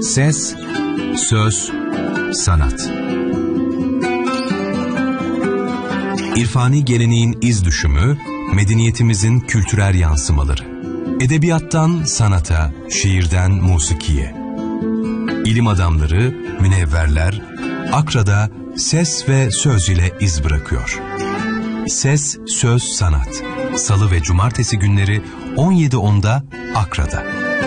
Ses, söz, sanat. İrfani geleneğin iz düşümü, medeniyetimizin kültürel yansımaları. Edebiyattan sanata, şiirden musikiye. İlim adamları, münevverler, Akra'da ses ve söz ile iz bırakıyor. Ses, söz, sanat. Salı ve cumartesi günleri 17.10'da Akra'da.